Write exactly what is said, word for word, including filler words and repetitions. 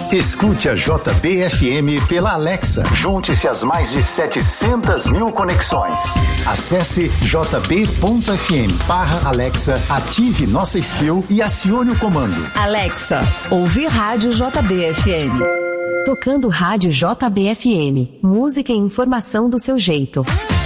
Escute a J B F M pela Alexa. Junte-se às mais de setecentas mil conexões. Acesse j b ponto f m barra Alexa, ative nossa skill e acione o comando. Alexa, ouvir rádio J B F M. Tocando rádio J B F M. Música e informação do seu jeito.